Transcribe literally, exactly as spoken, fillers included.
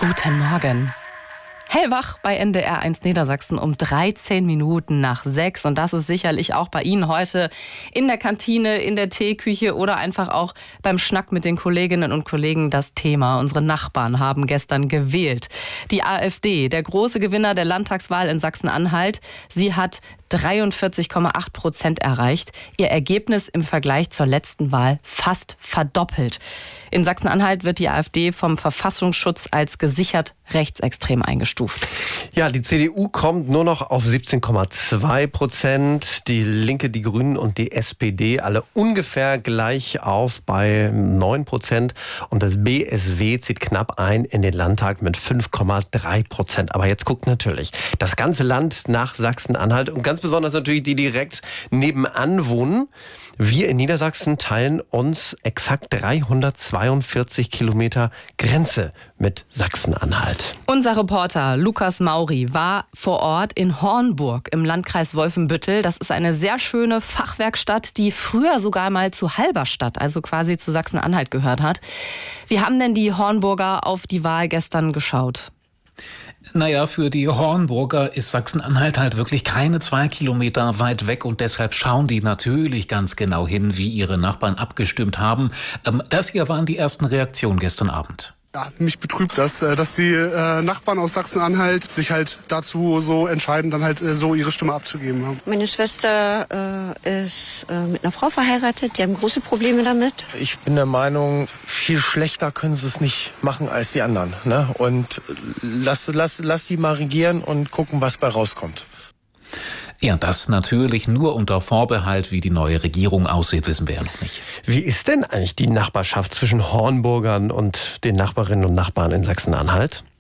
Guten Morgen. Hellwach bei N D R eins Niedersachsen um dreizehn Minuten nach sechs. Und das ist sicherlich auch bei Ihnen heute in der Kantine, in der Teeküche oder einfach auch beim Schnack mit den Kolleginnen und Kollegen das Thema. Unsere Nachbarn haben gestern gewählt. Die AfD, der große Gewinner der Landtagswahl in Sachsen-Anhalt, sie hat dreiundvierzig Komma acht Prozent erreicht. Ihr Ergebnis im Vergleich zur letzten Wahl fast verdoppelt. In Sachsen-Anhalt wird die AfD vom Verfassungsschutz als gesichert rechtsextrem eingestuft. Ja, die C D U kommt nur noch auf siebzehn Komma zwei Prozent. Die Linke, die Grünen und die S P D alle ungefähr gleich auf bei neun Prozent. Und das B S W zieht knapp ein in den Landtag mit fünf Komma drei Prozent. Aber jetzt guckt natürlich das ganze Land nach Sachsen-Anhalt und ganz besonders natürlich die direkt nebenan wohnen. Wir in Niedersachsen teilen uns exakt dreihundertzweiundvierzig Kilometer Grenze mit Sachsen-Anhalt. Unser Reporter Lukas Mauri war vor Ort in Hornburg im Landkreis Wolfenbüttel. Das ist eine sehr schöne Fachwerkstatt, die früher sogar mal zu Halberstadt, also quasi zu Sachsen-Anhalt gehört hat. Wie haben denn die Hornburger auf die Wahl gestern geschaut? Naja, für die Hornburger ist Sachsen-Anhalt halt wirklich keine zwei Kilometer weit weg und deshalb schauen die natürlich ganz genau hin, wie ihre Nachbarn abgestimmt haben. Das hier waren die ersten Reaktionen gestern Abend. Ja, mich betrübt das, dass die äh, Nachbarn aus Sachsen-Anhalt sich halt dazu so entscheiden, dann halt äh, so ihre Stimme abzugeben haben. Meine Schwester äh, ist äh, mit einer Frau verheiratet, die haben große Probleme damit. Ich bin der Meinung, viel schlechter können sie es nicht machen als die anderen. Ne? Und lass, lass, lass die mal regieren und gucken, was bei rauskommt. Ja, das natürlich nur unter Vorbehalt. Wie die neue Regierung aussieht, wissen wir ja noch nicht. Wie ist denn eigentlich die Nachbarschaft zwischen Hornburgern und den Nachbarinnen und Nachbarn in Sachsen-Anhalt?